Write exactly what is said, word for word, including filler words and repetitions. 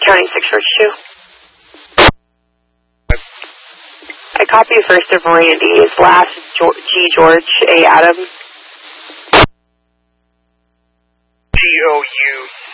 County six George two. I copy first of Randy's, last G George, A Adam. G O U